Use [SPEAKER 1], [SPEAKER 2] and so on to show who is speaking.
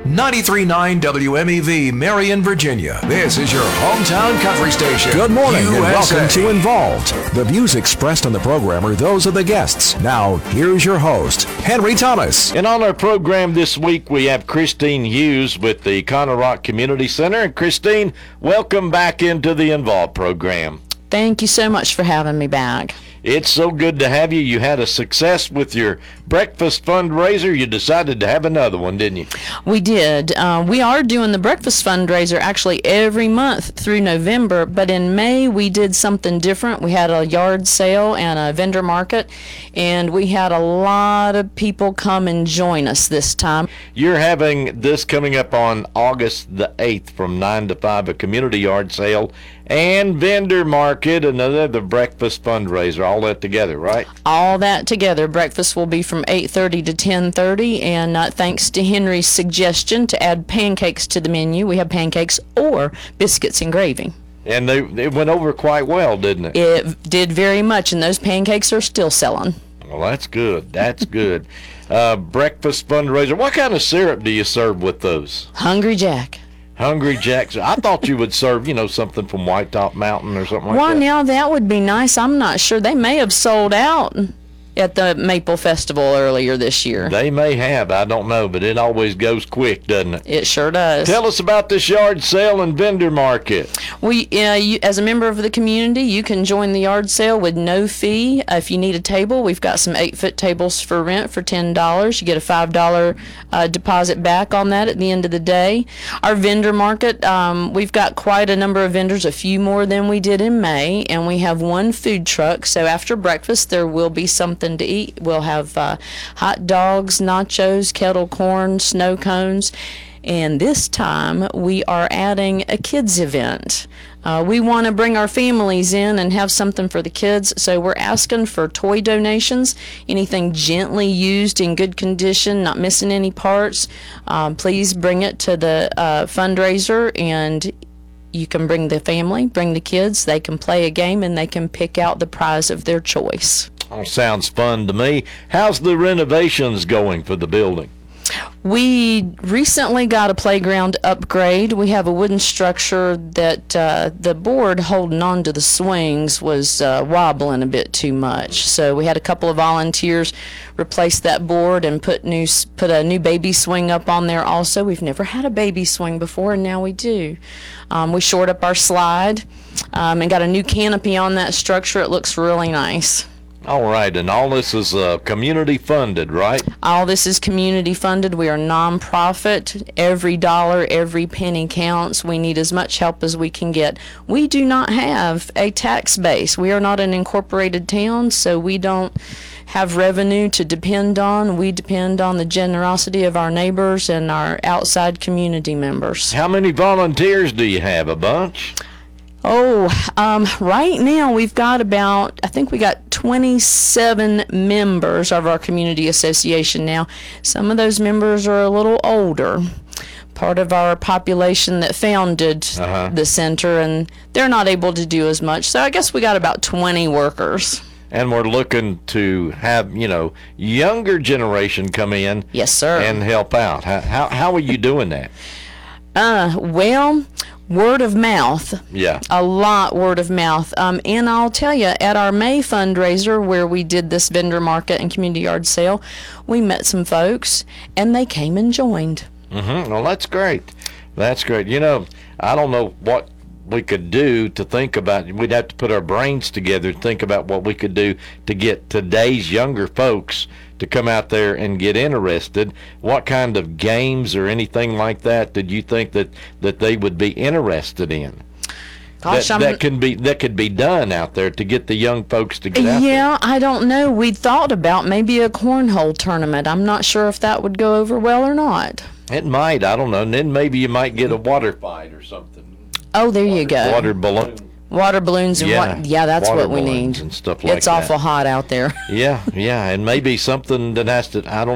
[SPEAKER 1] 93.9 WMEV, Marion, Virginia. This is your hometown country station.
[SPEAKER 2] Good morning and
[SPEAKER 1] USA.
[SPEAKER 2] welcome to Involved. The views expressed on the program are those of the guests. Now, here's your host, Henry Thomas.
[SPEAKER 3] And on our program this week, we have Christine Hughes with the Conner Rock Community Center. And Christine, welcome back into the Involved program.
[SPEAKER 4] Thank you so much for having me back.
[SPEAKER 3] It's so good to have you. You had a success with your breakfast fundraiser. You decided to have another one, didn't you?
[SPEAKER 4] We did. We are doing the breakfast fundraiser actually every month through November, but in May we did something different. We had a yard sale and a vendor market, and we had a lot of people come and join us this time.
[SPEAKER 3] You're having this coming up on August the 8th from 9 to 5, a community yard sale and vendor market, another the breakfast fundraiser, all that together, right?
[SPEAKER 4] All that together. Breakfast will be from 8:30 to 10:30, and thanks to Henry's suggestion to add pancakes to the menu, we have pancakes or biscuits and gravy.
[SPEAKER 3] And it went over quite well, didn't it?
[SPEAKER 4] It did very much, and those pancakes are still selling.
[SPEAKER 3] Well, that's good. That's good. Breakfast fundraiser. What kind of syrup do you serve with those?
[SPEAKER 4] Hungry Jack.
[SPEAKER 3] Hungry Jack's. I thought you would serve, something from White Top Mountain or something like that.
[SPEAKER 4] Well, now that would be nice. I'm not sure. They may have sold out at the Maple Festival earlier this year.
[SPEAKER 3] They may have. I don't know, but it always goes quick, doesn't it?
[SPEAKER 4] It sure does.
[SPEAKER 3] Tell us about this yard sale and vendor market.
[SPEAKER 4] You, as a member of the community, you can join the yard sale with no fee. If you need a table, we've got some 8-foot tables for rent for $10. You get a $5 deposit back on that at the end of the day. Our vendor market, we've got quite a number of vendors, a few more than we did in May, and we have one food truck. So after breakfast, there will be something to eat. We'll have hot dogs, nachos, kettle corn, snow cones, and this time we are adding a kids event. We want to bring our families in and have something for the kids, so we're asking for toy donations, anything gently used in good condition, not missing any parts. Please bring it to the fundraiser, and you can bring the family, bring the kids. They can play a game and they can pick out the prize of their choice.
[SPEAKER 3] Oh, sounds fun to me. How's the renovations going for the building?
[SPEAKER 4] We recently got a playground upgrade. We have a wooden structure that the board holding on to the swings was wobbling a bit too much. So we had a couple of volunteers replace that board and put a new baby swing up on there also. We've never had a baby swing before, and now we do. We shored up our slide and got a new canopy on that structure. It looks really nice.
[SPEAKER 3] All right, and all this is community funded, right?
[SPEAKER 4] All this is community funded. We are nonprofit. Every dollar, every penny counts. We need as much help as we can get. We do not have a tax base. We are not an incorporated town, so we don't have revenue to depend on. We depend on the generosity of our neighbors and our outside community members.
[SPEAKER 3] How many volunteers do you have? A bunch?
[SPEAKER 4] Right now we've got I think we got 27 members of our community association now. Some of those members are a little older, part of our population that founded the center, and they're not able to do as much. So I guess we got about 20 workers.
[SPEAKER 3] And we're looking to have, younger generation come in.
[SPEAKER 4] Yes, sir.
[SPEAKER 3] And help out. How are you doing that?
[SPEAKER 4] Well, word of mouth.
[SPEAKER 3] Yeah.
[SPEAKER 4] A lot word of mouth. And I'll tell you, at our May fundraiser where we did this vendor market and community yard sale, we met some folks and they came and joined.
[SPEAKER 3] Mm-hmm. Well, that's great. That's great. I don't know what we could do to think about. We'd have to put our brains together to think about what we could do to get today's younger folks to come out there and get interested. What kind of games or anything like that did you think that they would be interested in?
[SPEAKER 4] Gosh,
[SPEAKER 3] that could be done out there to get the young folks to get out there.
[SPEAKER 4] Yeah, I don't know. We thought about maybe a cornhole tournament. I'm not sure if that would go over well or not.
[SPEAKER 3] It might. I don't know. And then maybe you might get a water fight or something.
[SPEAKER 4] Oh, there you go.
[SPEAKER 3] Water balloon.
[SPEAKER 4] Water balloons and that's what we need.
[SPEAKER 3] And stuff like
[SPEAKER 4] it's awful hot out there.
[SPEAKER 3] Yeah, and maybe something that has to, I don't